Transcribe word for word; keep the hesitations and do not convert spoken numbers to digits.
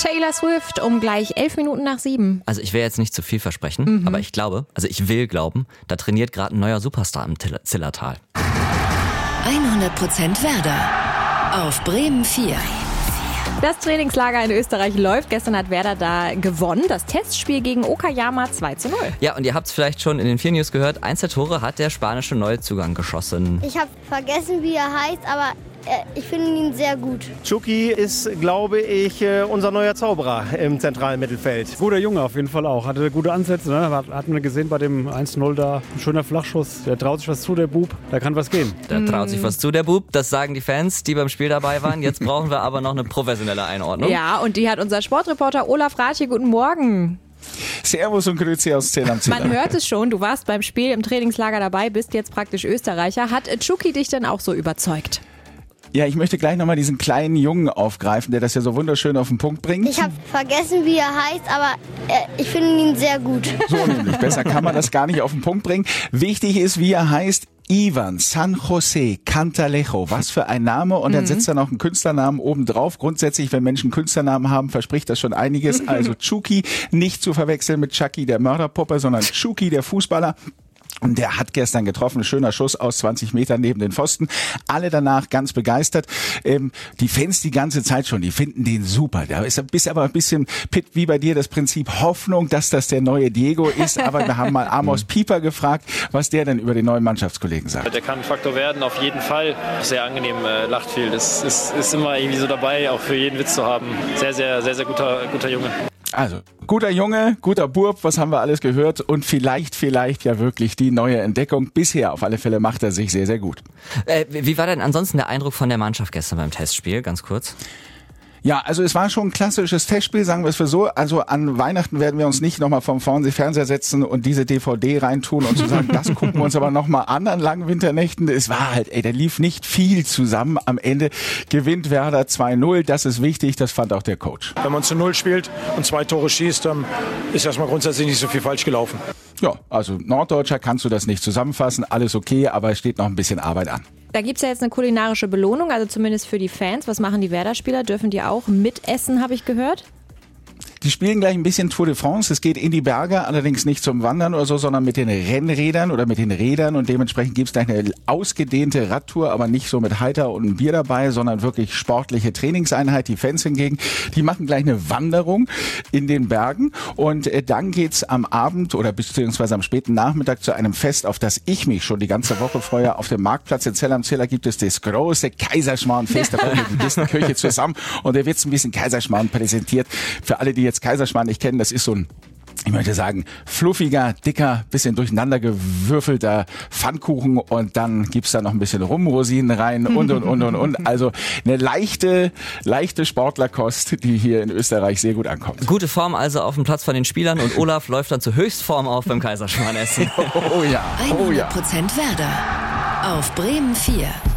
Taylor Swift um gleich elf Minuten nach sieben. Also ich will jetzt nicht zu viel versprechen, mhm. aber ich glaube, also ich will glauben, da trainiert gerade ein neuer Superstar im Zillertal. hundert Prozent Werder auf Bremen vier. Das Trainingslager in Österreich läuft. Gestern hat Werder da gewonnen. Das Testspiel gegen Okayama zwei zu null. Ja, und ihr habt es vielleicht schon in den vier News gehört. Eins der Tore hat der spanische Neuzugang geschossen. Ich habe vergessen, wie er heißt, aber äh, ich finde ihn sehr gut. Chucky ist, glaube ich, äh, unser neuer Zauberer im zentralen Mittelfeld. Guter Junge auf jeden Fall auch. Hatte gute Ansätze. Ne? Hat man gesehen bei dem eins zu null da. Ein schöner Flachschuss. Der traut sich was zu, der Bub. Da kann was gehen. Der traut sich was zu, der Bub. Das sagen die Fans, die beim Spiel dabei waren. Jetzt brauchen wir aber noch eine professionelle Einordnung. Ja, und die hat unser Sportreporter Olaf Rathje. Guten Morgen. Servus und Grüezi aus Zell am Ziller. Man hört es schon, du warst beim Spiel im Trainingslager dabei, bist jetzt praktisch Österreicher. Hat Chucky dich denn auch so überzeugt? Ja, ich möchte gleich nochmal diesen kleinen Jungen aufgreifen, der das ja so wunderschön auf den Punkt bringt. Ich habe vergessen, wie er heißt, aber äh, ich finde ihn sehr gut. So nämlich, besser kann man das gar nicht auf den Punkt bringen. Wichtig ist, wie er heißt. Ivan San José Cantalejo, was für ein Name, und dann setzt er noch einen Künstlernamen oben drauf. Grundsätzlich, wenn Menschen Künstlernamen haben, verspricht das schon einiges. Also Chucky, nicht zu verwechseln mit Chucky, der Mörderpuppe, sondern Chucky, der Fußballer. Und der hat gestern getroffen, schöner Schuss aus zwanzig Metern neben den Pfosten. Alle danach ganz begeistert. Ähm, die Fans die ganze Zeit schon, die finden den super. Da ist aber ein bisschen, Pitt, wie bei dir, das Prinzip Hoffnung, dass das der neue Diego ist. Aber wir haben mal Amos Pieper gefragt, was der denn über den neuen Mannschaftskollegen sagt. Der kann ein Faktor werden, auf jeden Fall. Sehr angenehm, äh, lacht viel. Das ist, ist immer irgendwie so dabei, auch für jeden Witz zu haben. Sehr, sehr, sehr, sehr guter, guter Junge. Also, guter Junge, guter Bub, was haben wir alles gehört, und vielleicht, vielleicht ja wirklich die neue Entdeckung. Bisher auf alle Fälle macht er sich sehr, sehr gut. Äh, wie war denn ansonsten der Eindruck von der Mannschaft gestern beim Testspiel, ganz kurz? Ja, also es war schon ein klassisches Testspiel, sagen wir es für so. Also an Weihnachten werden wir uns nicht nochmal vom Fernseher setzen und diese D V D reintun und zu sagen, das gucken wir uns aber nochmal an an langen Winternächten. Es war halt, ey, da lief nicht viel zusammen. Am Ende gewinnt Werder zwei null. Das ist wichtig, das fand auch der Coach. Wenn man zu null spielt und zwei Tore schießt, dann ist erstmal grundsätzlich nicht so viel falsch gelaufen. Ja, also Norddeutscher kannst du das nicht zusammenfassen. Alles okay, aber es steht noch ein bisschen Arbeit an. Da gibt's ja jetzt eine kulinarische Belohnung, also zumindest für die Fans. Was machen die Werder-Spieler? Dürfen die auch mitessen, habe ich gehört? Die spielen gleich ein bisschen Tour de France. Es geht in die Berge, allerdings nicht zum Wandern oder so, sondern mit den Rennrädern oder mit den Rädern. Und dementsprechend gibt's gleich eine ausgedehnte Radtour, aber nicht so mit Heiter und ein Bier dabei, sondern wirklich sportliche Trainingseinheit. Die Fans hingegen, die machen gleich eine Wanderung in den Bergen. Und dann geht's am Abend oder beziehungsweise am späten Nachmittag zu einem Fest, auf das ich mich schon die ganze Woche freue. Auf dem Marktplatz in Zell am Ziller gibt es das große Kaiserschmarrn-Fest. Da kommt die Listenkirche zusammen und da wird's ein bisschen Kaiserschmarrn präsentiert. Für alle, die jetzt Kaiserschmarrn nicht kennen, das ist so ein, ich möchte sagen, fluffiger, dicker, bisschen durcheinander gewürfelter Pfannkuchen, und dann gibt's da noch ein bisschen Rumrosinen rein und, und, und, und, und. Also eine leichte, leichte Sportlerkost, die hier in Österreich sehr gut ankommt. Gute Form also auf dem Platz von den Spielern, und Olaf läuft dann zur Höchstform auf beim Kaiserschmarrn essen. Oh ja, oh ja. hundert Prozent Werder auf Bremen vier.